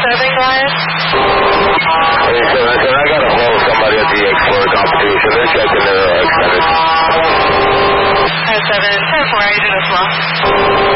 guys. Hey, so I got a hold of somebody at the Explorer competition. They're checking their extended. 7, 10-4, how are you doing as well?